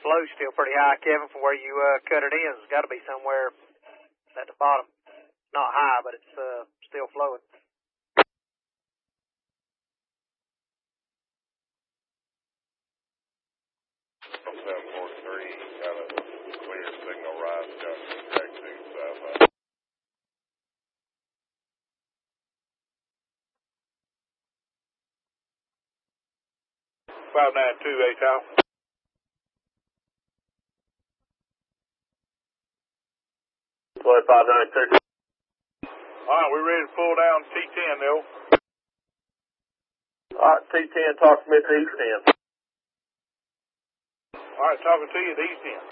Flow's still pretty high, Kevin, from where you cut it in. It's got to be somewhere at the bottom. Not high, but it's still flowing. From 743, got a clear signal rise, got exiting south. 592, ATOW. Floyd 592. All right, we're ready to pull down T10, Neil. All right, T10, talk to me at the east end. All right, talking to you at the east end.